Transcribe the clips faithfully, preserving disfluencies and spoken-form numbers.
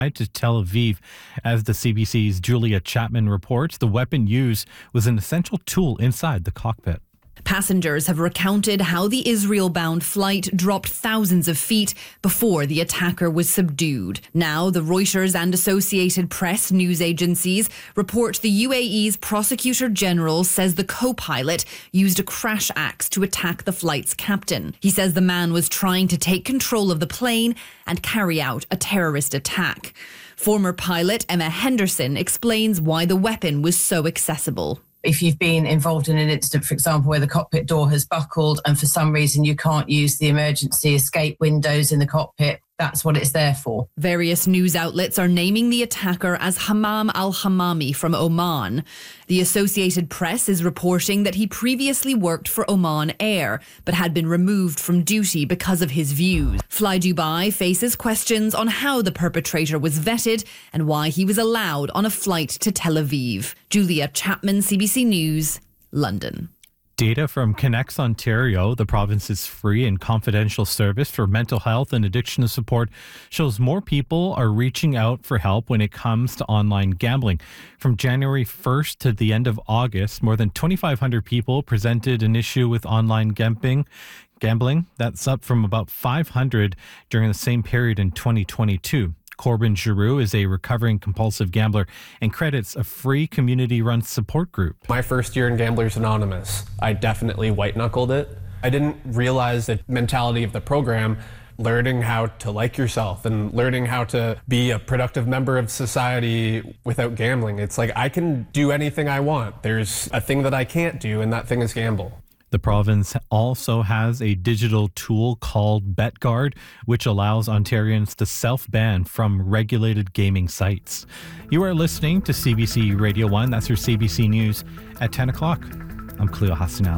to Tel Aviv. As the C B C's Julia Chapman reports, the weapon used was an essential tool inside the cockpit. Passengers have recounted how the Israel-bound flight dropped thousands of feet before the attacker was subdued. Now, the Reuters and Associated Press news agencies report the U A E's Prosecutor General says the co-pilot used a crash axe to attack the flight's captain. He says the man was trying to take control of the plane and carry out a terrorist attack. Former pilot Emma Henderson explains why the weapon was so accessible. If you've been involved in an incident, for example, where the cockpit door has buckled and for some reason you can't use the emergency escape windows in the cockpit, that's what it's there for. Various news outlets are naming the attacker as Hammam al-Hammami from Oman. The Associated Press is reporting that he previously worked for Oman Air, but had been removed from duty because of his views. Fly Dubai faces questions on how the perpetrator was vetted and why he was allowed on a flight to Tel Aviv. Julia Chapman, C B C News, London. Data from Connects Ontario, the province's free and confidential service for mental health and addiction support, shows more people are reaching out for help when it comes to online gambling. From January first to the end of August, more than twenty-five hundred people presented an issue with online gambling. Gambling, that's up from about five hundred during the same period in twenty twenty-two. Corbin Giroux is a recovering compulsive gambler and credits a free community-run support group. My first year in Gamblers Anonymous, I definitely white-knuckled it. I didn't realize the mentality of the program, learning how to like yourself and learning how to be a productive member of society without gambling. It's like I can do anything I want. There's a thing that I can't do, and that thing is gamble. The province also has a digital tool called BetGuard, which allows Ontarians to self-ban from regulated gaming sites. You are listening to C B C Radio one. That's your C B C News at ten o'clock. I'm Cleo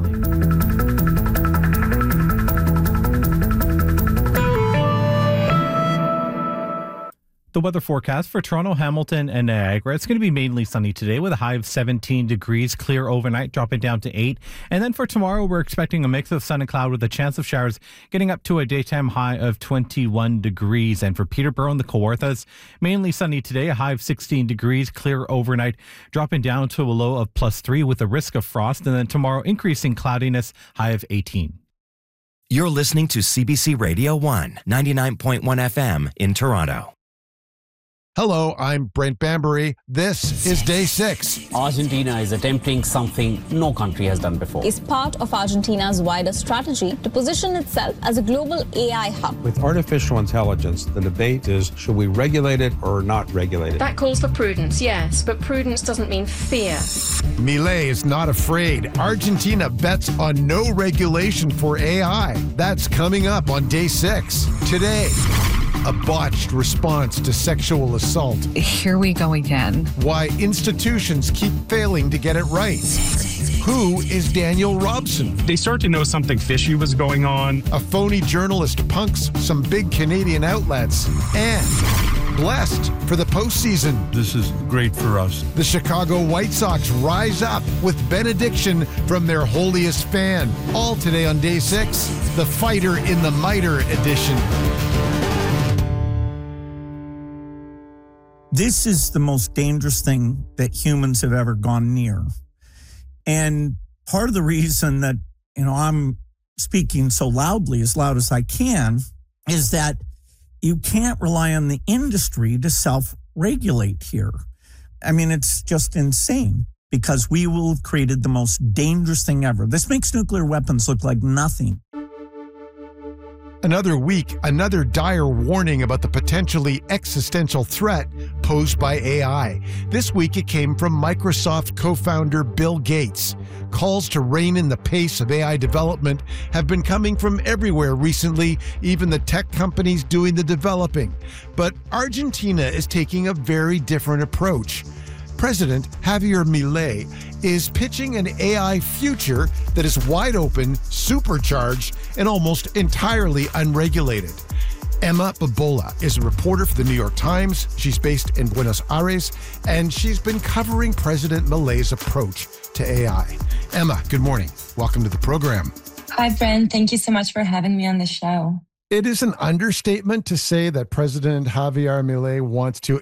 Hassanali. The weather forecast for Toronto, Hamilton, and Niagara. It's going to be mainly sunny today with a high of seventeen degrees, clear overnight, dropping down to eight. And then for tomorrow, we're expecting a mix of sun and cloud with a chance of showers, getting up to a daytime high of twenty-one degrees. And for Peterborough and the Kawarthas, mainly sunny today, a high of sixteen degrees, clear overnight, dropping down to a low of plus three with a risk of frost. And then tomorrow, increasing cloudiness, high of eighteen. You're listening to C B C Radio one, ninety-nine point one F M in Toronto. Hello, I'm Brent Bambury. This is Day six. Argentina is attempting something no country has done before. It's part of Argentina's wider strategy to position itself as a global A I hub. With artificial intelligence, the debate is, should we regulate it or not regulate it? That calls for prudence, yes, but prudence doesn't mean fear. Milei is not afraid. Argentina bets on no regulation for A I. That's coming up on Day six. Today, a botched response to sexual assault. Here we go again. Why institutions keep failing to get it right. Who is Daniel Robson? They start to know something fishy was going on. A phony journalist punks some big Canadian outlets. And blessed for the postseason. This is great for us. The Chicago White Sox rise up with benediction from their holiest fan. All today on Day six, the Fighter in the Miter edition. This is the most dangerous thing that humans have ever gone near. And part of the reason that, you know, I'm speaking so loudly, as loud as I can, is that you can't rely on the industry to self-regulate here. I mean, it's just insane because we will have created the most dangerous thing ever. This makes nuclear weapons look like nothing. Another week, another dire warning about the potentially existential threat posed by A I. This week it came from Microsoft co-founder Bill Gates. Calls to rein in the pace of A I development have been coming from everywhere recently, even the tech companies doing the developing. But Argentina is taking a very different approach. President Javier Milei is pitching an A I future that is wide open, supercharged, and almost entirely unregulated. Emma Babola is a reporter for the New York Times. She's based in Buenos Aires, and she's been covering President Milei's approach to A I. Emma, good morning. Welcome to the program. Hi, Brent. Thank you so much for having me on the show. It is an understatement to say that President Javier Milei wants to